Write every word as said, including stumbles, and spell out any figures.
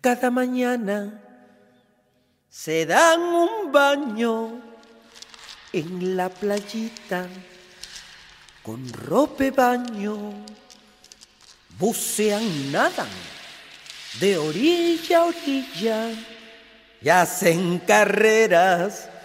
cada mañana se dan un baño en la playita con ropa de baño, bucean, nadan de orilla a orilla y hacen carreras